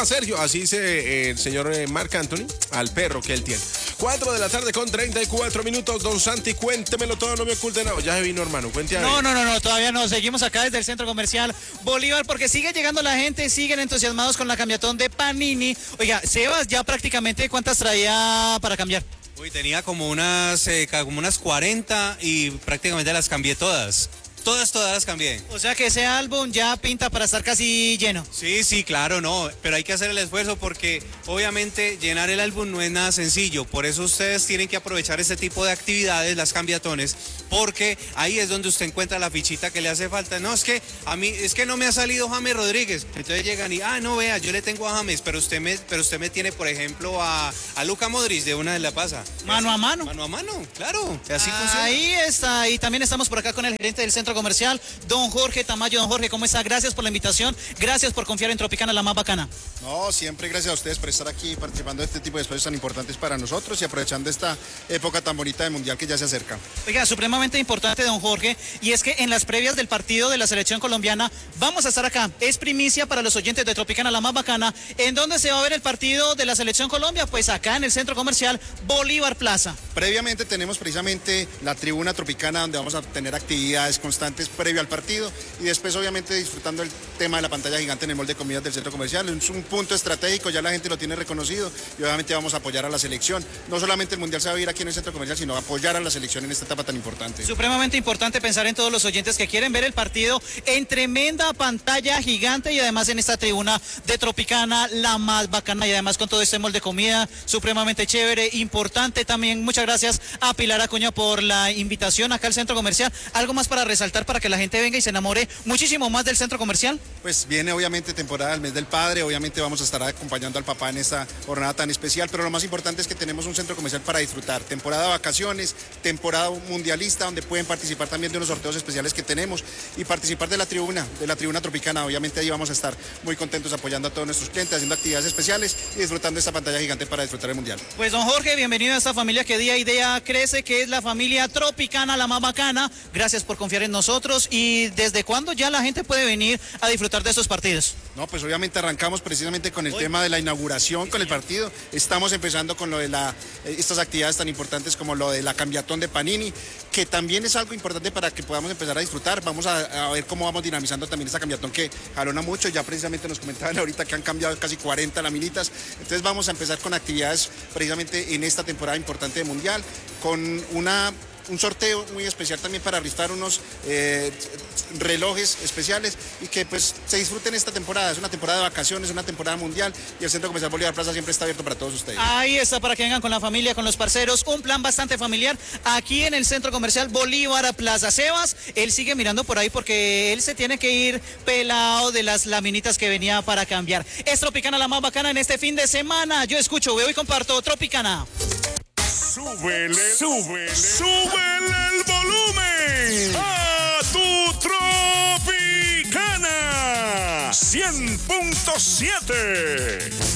Oiga, Sergio, así dice el señor Marc Anthony al perro que él tiene. 4 de la tarde con 34 minutos. Don Santi, cuéntemelo todo, no me oculte nada. Ya se vino, hermano, cuente a ver. No, todavía no. Seguimos acá desde el Centro Comercial Bolívar porque sigue llegando la gente, siguen entusiasmados con la cambiatón de Panini. Oiga, Sebas, ya prácticamente, ¿cuántas traía para cambiar? Uy, tenía como unas 40 y prácticamente las cambié todas. Todas las cambié. O sea que ese álbum ya pinta para estar casi lleno. Sí, claro, no, pero hay que hacer el esfuerzo porque obviamente llenar el álbum no es nada sencillo, por eso ustedes tienen que aprovechar este tipo de actividades, las cambiatones, porque ahí es donde usted encuentra la fichita que le hace falta. No, es que a mí, es que no me ha salido James Rodríguez, entonces llegan y, no vea, yo le tengo a James, pero usted me tiene, por ejemplo, a Luka Modric, de una de la pasa. Mano a mano. Mano a mano, claro, así funciona. Ahí está, y también estamos por acá con el gerente del Centro Comercial, don Jorge Tamayo. Don Jorge, ¿cómo está? Gracias por la invitación, gracias por confiar en Tropicana, la más bacana. No, siempre gracias a ustedes por estar aquí participando de este tipo de espacios tan importantes para nosotros y aprovechando esta época tan bonita de Mundial que ya se acerca. Oiga, supremamente importante, don Jorge, y es que en las previas del partido de la selección colombiana vamos a estar acá. Es primicia para los oyentes de Tropicana, la más bacana. ¿En dónde se va a ver el partido de la selección Colombia? Pues acá en el Centro Comercial Bolívar Plaza. Previamente tenemos precisamente la tribuna Tropicana donde vamos a tener actividades constantes previo al partido y después obviamente disfrutando el tema de la pantalla gigante en el molde de comidas del Centro Comercial. Es un punto estratégico, ya la gente lo tiene reconocido y obviamente vamos a apoyar a la selección. No solamente el Mundial se va a vivir aquí en el Centro Comercial, sino apoyar a la selección en esta etapa tan importante. Supremamente importante pensar en todos los oyentes que quieren ver el partido en tremenda pantalla gigante y además en esta tribuna de Tropicana, la más bacana, y además con todo este molde de comida supremamente chévere, importante también. Muchas gracias a Pilar Acuña por la invitación acá al Centro Comercial. ¿Algo más para resaltar para que la gente venga y se enamore muchísimo más del Centro Comercial? Pues viene obviamente temporada del mes del padre, obviamente vamos a estar acompañando al papá en esta jornada tan especial, pero lo más importante es que tenemos un centro comercial para disfrutar, temporada de vacaciones, temporada mundialista, donde pueden participar también de unos sorteos especiales que tenemos y participar de la tribuna Tropicana. Obviamente ahí vamos a estar muy contentos apoyando a todos nuestros clientes, haciendo actividades especiales y disfrutando de esta pantalla gigante para disfrutar el Mundial. Pues don Jorge, bienvenido a esta familia que día y día crece, que es la familia Tropicana, la más bacana. Gracias por confiar en nosotros. ¿Y desde cuándo ya la gente puede venir a disfrutar de estos partidos? No, pues obviamente arrancamos precisamente con el tema de la inauguración, con el partido. Estamos empezando con lo de estas actividades tan importantes como lo de la cambiatón de Panini, que también es algo importante para que podamos empezar a disfrutar. Vamos a ver cómo vamos dinamizando también esta cambiatón que jalona mucho. Ya precisamente nos comentaban ahorita que han cambiado casi 40 laminitas. Entonces vamos a empezar con actividades precisamente en esta temporada importante de Mundial, con un sorteo muy especial también para rifar unos relojes especiales y que pues se disfruten esta temporada. Es una temporada de vacaciones, una temporada mundial y el Centro Comercial Bolívar Plaza siempre está abierto para todos ustedes. Ahí está, para que vengan con la familia, con los parceros, un plan bastante familiar aquí en el Centro Comercial Bolívar Plaza. Sebas, él sigue mirando por ahí porque él se tiene que ir pelado de las laminitas que venía para cambiar. Es Tropicana, la más bacana en este fin de semana. Yo escucho, veo y comparto Tropicana. Súbele el volumen a tu Tropicana 100.7.